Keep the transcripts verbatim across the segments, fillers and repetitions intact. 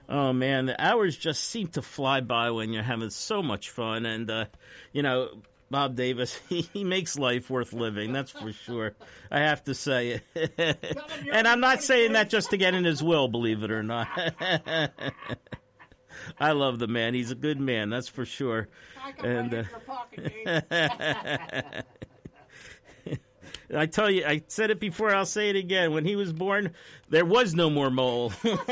Oh man, the hours just seem to fly by when you're having so much fun, and uh, you know, Bob Davis, he, he makes life worth living. That's for sure. I have to say it, and I'm not saying that just to get in his will, believe it or not. I love the man. He's a good man, that's for sure. I got and, right uh, in your pocket, Dave. I tell you, I said it before, I'll say it again. When he was born, there was no more mole.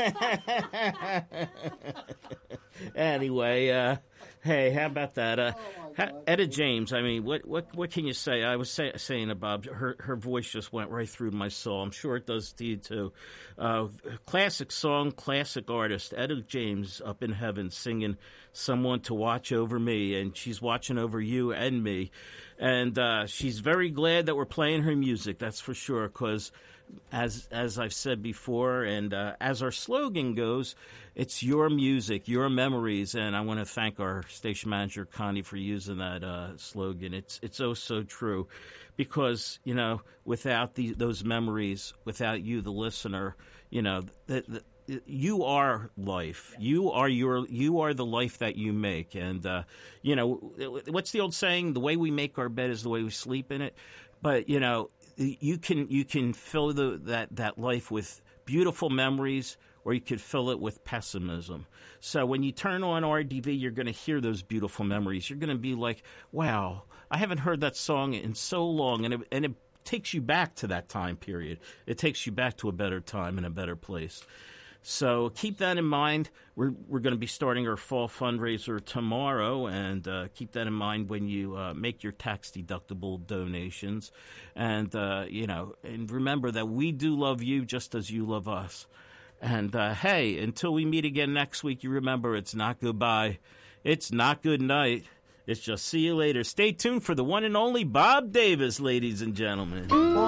Anyway, uh, hey, how about that? Uh, how, Etta James, I mean, what, what, what can you say? I was say, saying to Bob, her, her voice just went right through my soul. I'm sure it does to you, too. Uh, classic song, classic artist, Etta James up in heaven singing Someone to Watch Over Me, and she's watching over you and me. And uh, she's very glad that we're playing her music, that's for sure, because as as I've said before, and uh, as our slogan goes, it's your music, your memories, and I want to thank our station manager, Connie, for using that uh, slogan. It's it's oh so true, because, you know, without the, those memories, without you, the listener, you know, the, the, you are life. You are your. You are the life that you make. And uh, you know, what's the old saying? The way we make our bed is the way we sleep in it. But you know, you can you can fill the, that that life with beautiful memories, or you could fill it with pessimism. So when you turn on R D V, you're going to hear those beautiful memories. You're going to be like, "Wow, I haven't heard that song in so long," and it, and it takes you back to that time period. It takes you back to a better time and a better place. So keep that in mind. We're we're going to be starting our fall fundraiser tomorrow, and uh, keep that in mind when you uh, make your tax-deductible donations. And, uh, you know, and remember that we do love you just as you love us. And, uh, hey, until we meet again next week, you remember it's not goodbye. It's not good night. It's just see you later. Stay tuned for the one and only Bob Davis, ladies and gentlemen.